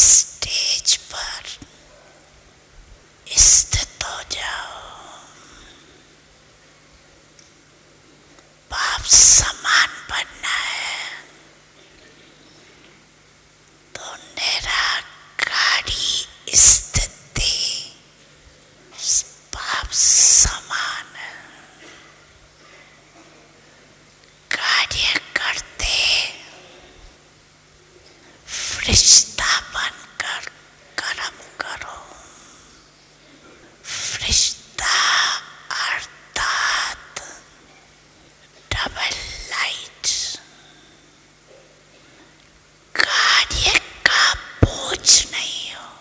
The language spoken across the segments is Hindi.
स्टेज पर स्थित हो जाओ। बाप समान बनना है तो निराकारी स्थिति बाप समान कार्य करते फरिश्ता बनकर कर्म करो। फरिश्ता अर्थात डबल लाइट। कार्य का बोझ नहीं हो।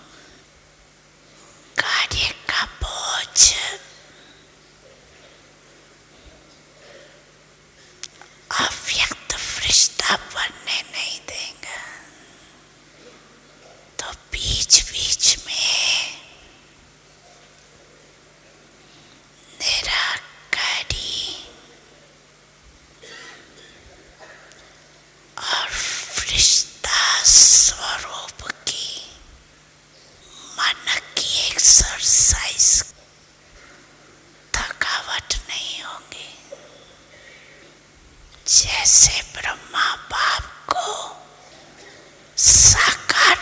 कार्य का बोझ अव्यक्त फरिश्ता बनने नहीं देंगे। तो बीच बीच में निराकारी और फरिश्ता स्वरूप की मन की एक्सरसाइज थकावट नहीं होगी। जैसे ब्रह्मा बाप को साकार